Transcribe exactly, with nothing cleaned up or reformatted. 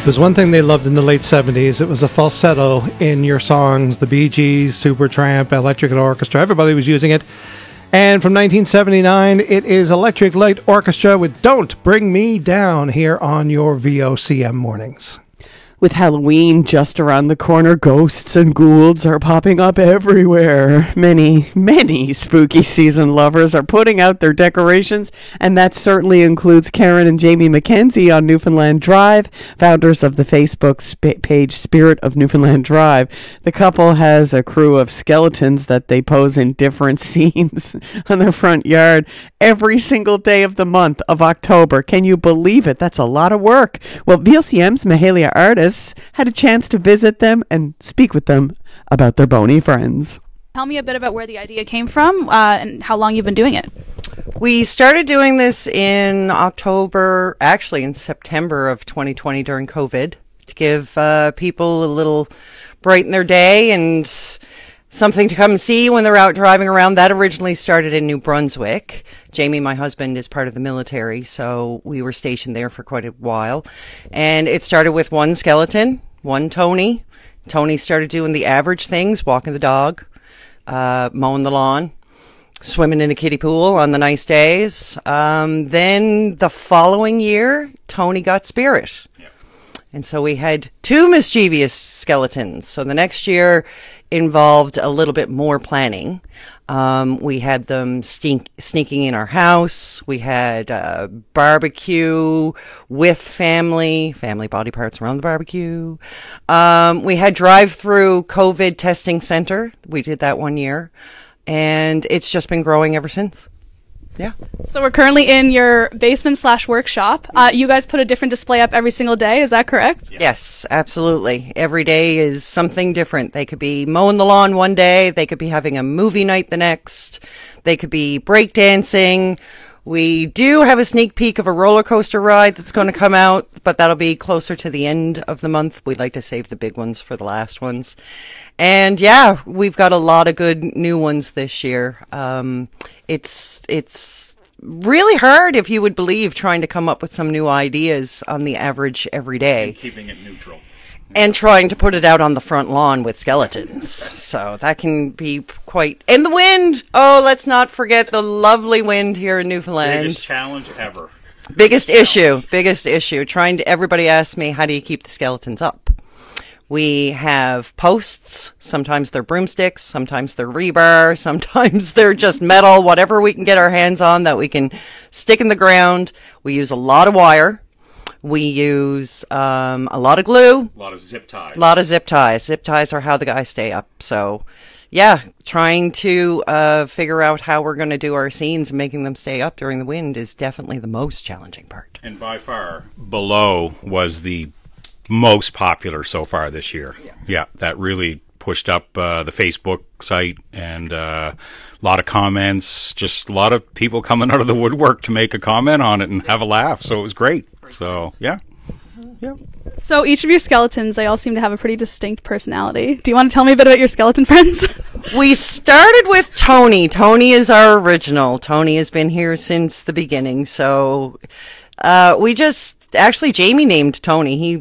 There's one thing they loved in the late seventies. It was a falsetto in your songs. The Bee Gees, Supertramp, Electric Light Orchestra. Everybody was using it. And from nineteen seventy-nine, it is Electric Light Orchestra with Don't Bring Me Down here on your V O C M mornings. With Halloween just around the corner, ghosts and ghouls are popping up everywhere. Many, many spooky season lovers are putting out their decorations, and that certainly includes Karen and Jamie McKenzie on Newfoundland Drive, founders of the Facebook sp- page Spirit of Newfoundland Drive. The couple has a crew of skeletons that they pose in different scenes on their front yard every single day of the month of October. Can you believe it? That's a lot of work. Well, V O C M's Mahalia Artists had a chance to visit them and speak with them about their bony friends. Tell me a bit about where the idea came from uh, and how long you've been doing it. We started doing this in October, actually in September of twenty twenty during COVID, to give uh, people a little brighten their day and something to come and see when they're out driving around. That originally started in New Brunswick. Jamie, my husband, is part of the military, so we were stationed there for quite a while. And it started with one skeleton, one Tony. Tony started doing the average things, walking the dog, uh, mowing the lawn, swimming in a kiddie pool on the nice days. Um, then the following year, Tony got Spirit. Yep. And so we had two mischievous skeletons. So the next year involved a little bit more planning. Um, we had them stink, sneaking in our house. We had uh, barbecue with family, family body parts around the barbecue. Um, we had drive-through COVID testing center. We did that one year. And it's just been growing ever since. Yeah. So we're currently in your basement slash workshop. Uh, you guys put a different display up every single day. Is that correct? Yes, absolutely. Every day is something different. They could be mowing the lawn one day. They could be having a movie night the next. They could be breakdancing. We do have a sneak peek of a roller coaster ride that's going to come out, but that'll be closer to the end of the month. We'd like to save the big ones for the last ones. And yeah, we've got a lot of good new ones this year. Um, it's, it's really hard, if you would believe, trying to come up with some new ideas on the average every day. And keeping it neutral. And trying to put it out on the front lawn with skeletons. So that can be quite... And the wind! Oh, let's not forget the lovely wind here in Newfoundland. Biggest challenge ever. Biggest issue. Biggest issue. Trying to... Everybody asks me, how do you keep the skeletons up? We have posts. Sometimes they're broomsticks. Sometimes they're rebar. Sometimes they're just metal. Whatever we can get our hands on that we can stick in the ground. We use a lot of wire. We use um, a lot of glue. A lot of zip ties. A lot of zip ties. Zip ties are how the guys stay up. So, yeah, trying to uh, figure out how we're going to do our scenes and making them stay up during the wind is definitely the most challenging part. And by far, Below was the most popular so far this year. Yeah, yeah that really pushed up uh, the Facebook site, and uh, a lot of comments, just a lot of people coming out of the woodwork to make a comment on it and have a laugh. So it was great. So, yeah. Yeah. So each of your skeletons, they all seem to have a pretty distinct personality. Do you want to tell me a bit about your skeleton friends? We started with Tony. Tony is our original. Tony has been here since the beginning. So uh, we just, actually Jamie named Tony. He